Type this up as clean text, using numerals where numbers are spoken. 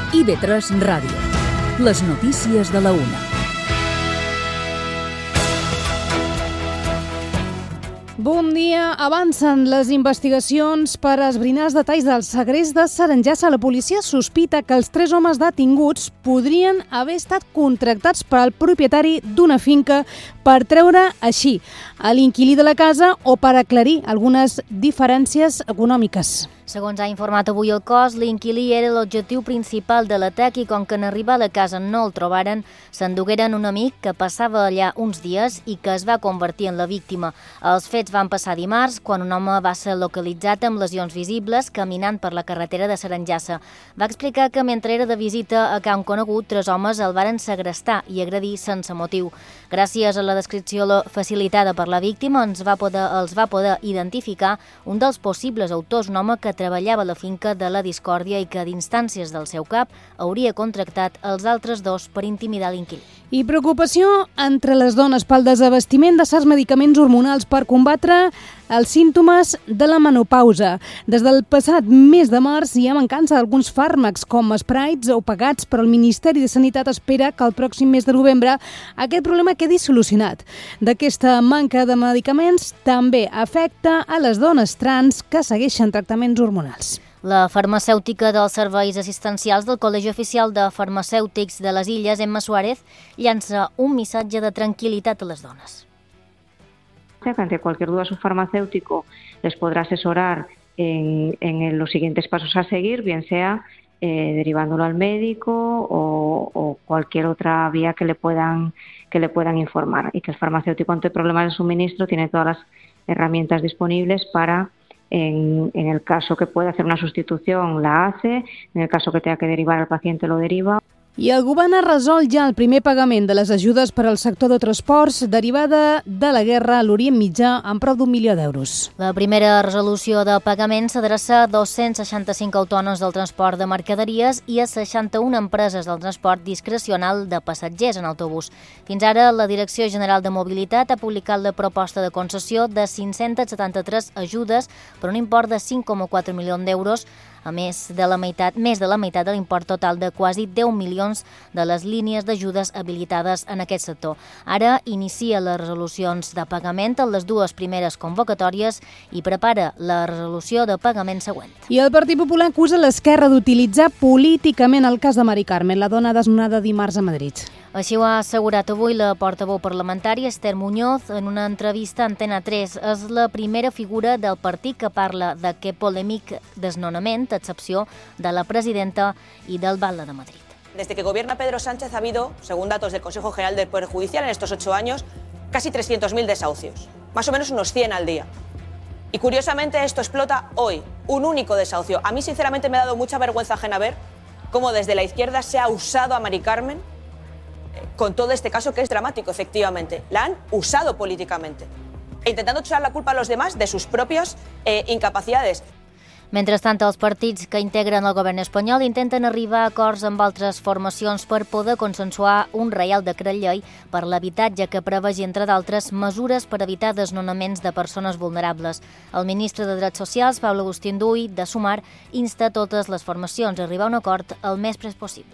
IB3 Ràdio. Les notícies de la una. Bon dia. Avancen les investigacions per esbrinar els detalls del segrest de Serengassa. La policia sospita que els 3 homes detinguts podrien haver estat contractats pel propietari d'una finca per treure així a l'inquilí de la casa o per aclarir algunes diferències econòmiques. Segons ha informat avui el cos, l'inquilí era l'objectiu principal de l'atac i com que en arribar a la casa no el trobaren, s'endugueren un amic que passava allà uns dies i que es va convertir en la víctima. Els fets van passar dimarts, quan un home va ser localitzat amb lesions visibles caminant per la carretera de Serengassa. Va explicar que mentre era de visita a Can Conegut, 3 homes el varen segrestar i agredir sense motiu. Gràcies a la descripció facilitada per la víctima, els va poder identificar un dels possibles autors, un home que treballava a la finca de la Discòrdia i que, d'instàncies del seu cap, hauria contractat els altres 2 per intimidar l'inquilí. I preocupació entre les dones pel desabastiment de certs medicaments hormonals per combatre els símptomes de la menopausa. Des del passat mes de març hi ha mancança d'alguns fàrmacs com Sprites o pagats, però el Ministeri de Sanitat espera que el pròxim mes de novembre aquest problema quedi solucionat. D'aquesta manca de medicaments també afecta a les dones trans que segueixen tractaments hormonals. La farmacèutica dels serveis assistencials del Col·legi Oficial de Farmacèutics de les Illes, Emma Suárez, llança un missatge de tranquil·litat a les dones. Ante cualquier duda, su farmacéutico les podrá asesorar en los siguientes pasos a seguir, bien sea derivándolo al médico o cualquier otra vía que le puedan informar. Y que el farmacéutico, ante problemas de suministro, tiene todas las herramientas disponibles para, en el caso que pueda hacer una sustitución, la hace, en el caso que tenga que derivar al paciente, lo deriva. I el govern ha resolt ja el primer pagament de les ajudes per al sector de transports derivada de la guerra a l'Orient Mitjà amb prop d'1 milió d'euros. La primera resolució de pagament s'adreça a 265 autònoms del transport de mercaderies i a 61 empreses del transport discrecional de passatgers en autobús. Fins ara, la Direcció General de Mobilitat ha publicat la proposta de concessió de 573 ajudes per un import de 5,4 milions d'euros, a més de la meitat de l'import total de quasi 10 milions de les línies d'ajudes habilitades en aquest sector. Ara inicia les resolucions de pagament en les 2 primeres convocatòries i prepara la resolució de pagament següent. I el Partit Popular acusa l'Esquerra d'utilitzar políticament el cas de Mari Carmen, la dona desnonada dimarts a Madrid. Així ho ha assegurat avui la portaveu parlamentària Esther Muñoz en una entrevista a Antena 3. És la primera figura del partit que parla d'aquest polèmic desnonament, a excepció de la presidenta i del Batlle de Madrid. Desde que gobierna Pedro Sánchez ha habido, según datos del Consejo General del Poder Judicial, en estos 8 años, casi 300.000 desahucios, más o menos unos 100 al día. Y curiosamente esto explota hoy, un único desahucio. A mí sinceramente me ha dado mucha vergüenza ajena ver cómo desde la izquierda se ha usado a Mari Carmen con todo este caso que es dramático, efectivamente. La han usado políticamente, intentando echar la culpa a los demás de sus propias incapacidades. Mentrestant, els partits que integren el govern espanyol intenten arribar a acords amb altres formacions per poder consensuar un reial decret llei per l'habitatge que prevegi, entre d'altres, mesures per evitar desnonaments de persones vulnerables. El ministre de Drets Socials, Pablo Agustín Duy, de Sumar, insta totes les formacions a arribar a un acord el més prest possible.